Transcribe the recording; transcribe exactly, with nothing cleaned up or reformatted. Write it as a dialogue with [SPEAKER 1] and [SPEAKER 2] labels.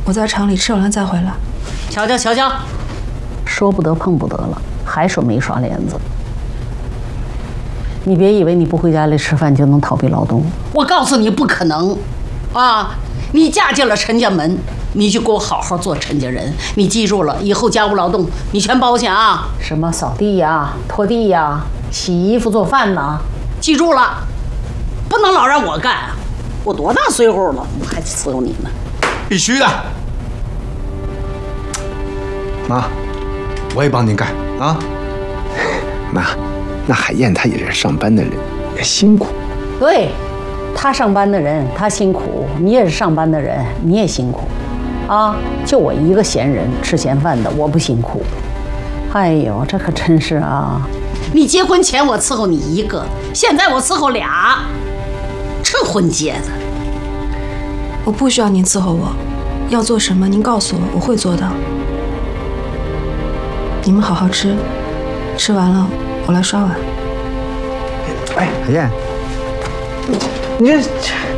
[SPEAKER 1] 我在厂里吃完了再回来。
[SPEAKER 2] 瞧瞧瞧瞧，
[SPEAKER 3] 说不得碰不得了，还说没耍脸子。你别以为你不回家里吃饭就能逃避劳动。
[SPEAKER 2] 我告诉你不可能，啊！你嫁进了陈家门，你就给我好好做陈家人。你记住了，以后家务劳动你全包下啊！
[SPEAKER 3] 什么扫地呀、拖地呀、洗衣服、做饭呐，
[SPEAKER 2] 记住了，不能老让我干。我多大岁数了，我还伺候你呢。
[SPEAKER 4] 必须的。妈，我也帮您干啊。
[SPEAKER 5] 妈，那海燕她也是上班的人，辛苦。
[SPEAKER 3] 对，他上班的人他辛苦，你也是上班的人，你也辛苦，啊，就我一个闲人吃闲饭的，我不辛苦。哎呦，这可真是啊！
[SPEAKER 2] 你结婚前我伺候你一个，现在我伺候俩，这婚结的。
[SPEAKER 1] 我不需要您伺候我，要做什么您告诉我，我会做到。你们好好吃，吃完了我来刷碗。
[SPEAKER 5] 哎，海燕，你这。